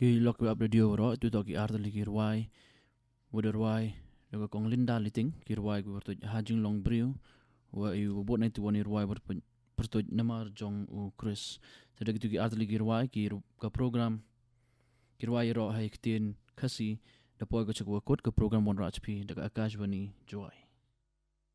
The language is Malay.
Ki lok we radio ro tu to ki ardali ki ruai. Wada ruai. Daga kong linda liting ki ruai ku bertuj hajing long briu. Wa iu bot na itu wani ruai bertuj namar jong u Chris. Sedang itu ki ardali ki ruai ki ka program. Ki ruai ro hai kitin kasi. Dapoi ko cakwa kot ke program 1 HP daga Akashvani Joy.